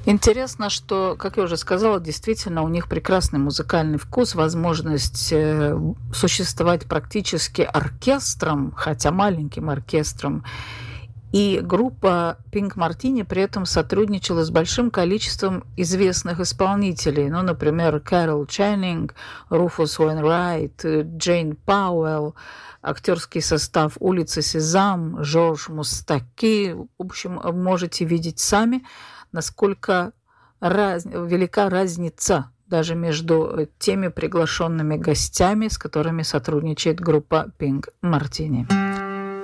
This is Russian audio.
Интересно, что, как я уже сказала, действительно у них прекрасный музыкальный вкус, возможность существовать практически оркестром, хотя маленьким оркестром. И группа Pink Martini при этом сотрудничала с большим количеством известных исполнителей. Ну, например, Кэрол Ченнинг, Руфус Уэйнрайт, Джейн Пауэлл, актерский состав «Улицы Сезам», Жорж Мустаки. В общем, можете видеть сами, насколько велика разница даже между теми приглашенными гостями, с которыми сотрудничает группа Pink Martini.